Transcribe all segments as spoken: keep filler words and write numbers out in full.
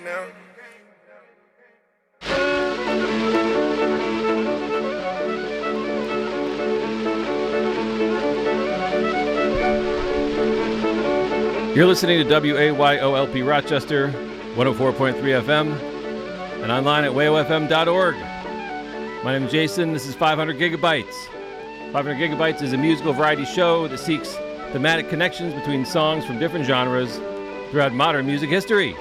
Now. You're listening to W A Y O L P Rochester, one oh four point three F M, and online at wayo f m dot org. My name is Jason. This is five hundred Gigabytes. five hundred Gigabytes is a musical variety show that seeks thematic connections between songs from different genres throughout modern music history.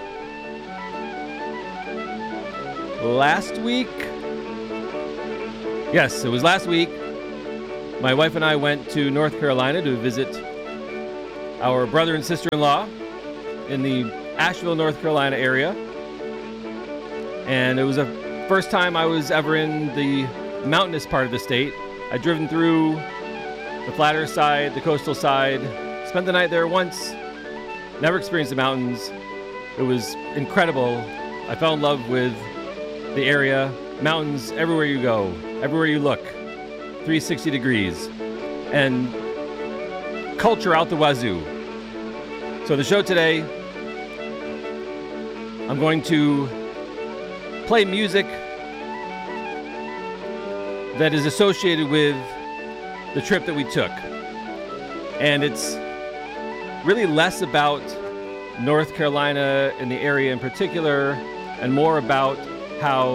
Last week, yes, it was last week, my wife and I went to North Carolina to visit our brother and sister-in-law in the Asheville, North Carolina area. And it was the first time I was ever in the mountainous part of the state. I'd driven through the flatter side, the coastal side, spent the night there once, never experienced the mountains. It was incredible. I fell in love with the area, mountains everywhere you go, everywhere you look, three hundred sixty degrees, and culture out the wazoo. So the show today, I'm going to play music that is associated with the trip that we took. And it's really less about North Carolina and the area in particular, and more about how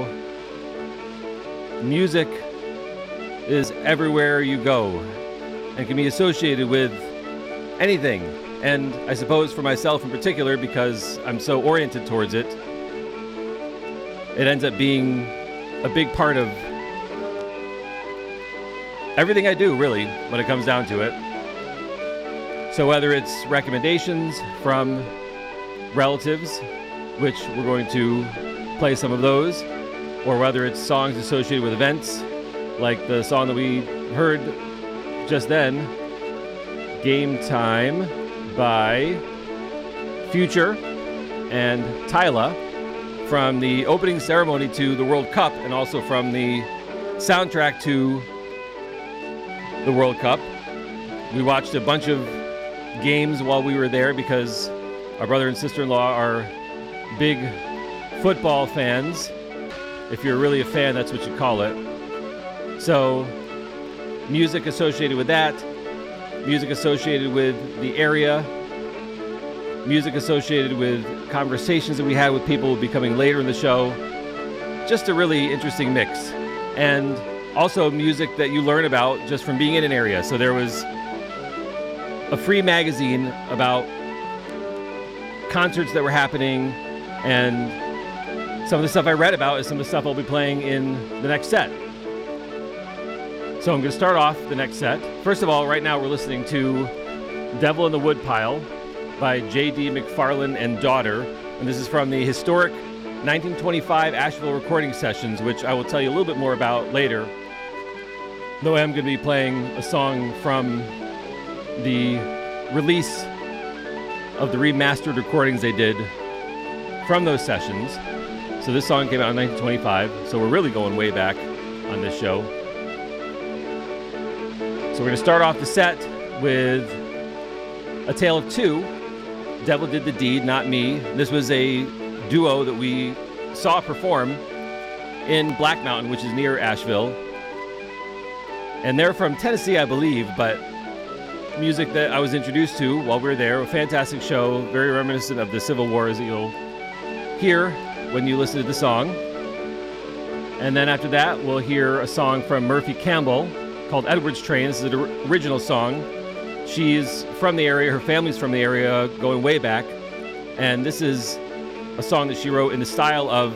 music is everywhere you go and can be associated with anything. And I suppose for myself in particular, because I'm so oriented towards it, it ends up being a big part of everything I do, really, when it comes down to it. So whether it's recommendations from relatives, which we're going to play some of those, or whether it's songs associated with events, like the song that we heard just then, Game Time by Future and Tyla, from the opening ceremony to the World Cup, and also from the soundtrack to the World Cup. We watched a bunch of games while we were there because our brother and sister-in-law are big football fans. If you're really a fan, that's what you call it. So, music associated with that, music associated with the area, music associated with conversations that we had with people will be coming later in the show. Just a really interesting mix. And also music that you learn about just from being in an area. So there was a free magazine about concerts that were happening, and some of the stuff I read about is some of the stuff I'll be playing in the next set. So I'm going to start off the next set. First of all, right now we're listening to Devil in the Woodpile by J D McFarlane and Daughter. And this is from the historic nineteen twenty-five Asheville recording sessions, which I will tell you a little bit more about later. Though I am going to be playing a song from the release of the remastered recordings they did from those sessions. So this song came out in nineteen twenty-five, so we're really going way back on this show. So we're going to start off the set with A Tale of Two, Devil Did the Deed, Not Me. This was a duo that we saw perform in Black Mountain, which is near Asheville. And they're from Tennessee, I believe, but music that I was introduced to while we were there. A fantastic show, very reminiscent of the Civil War, as you'll hear when you listen to the song. And then after that, we'll hear a song from Murphy Campbell called Edward's Train. This is the original song. She's from the area, her family's from the area, going way back. And this is a song that she wrote in the style of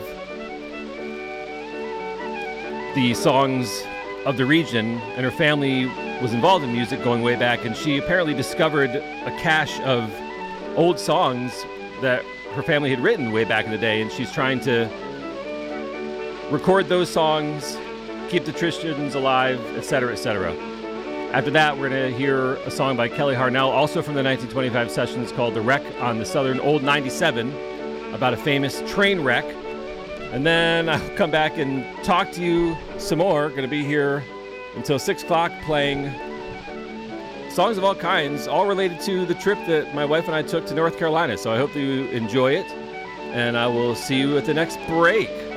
the songs of the region, and her family was involved in music going way back, and she apparently discovered a cache of old songs that her family had written way back in the day, and she's trying to record those songs, keep the traditions alive, et cetera, et cetera. After that, we're going to hear a song by Kelly Harnell, also from the nineteen twenty-five sessions, called The Wreck on the Southern Old ninety-seven, about a famous train wreck. And then I'll come back and talk to you some more. Going to be here until six o'clock playing songs of all kinds, all related to the trip that my wife and I took to North Carolina. So I hope you enjoy it. and I will see you at the next break.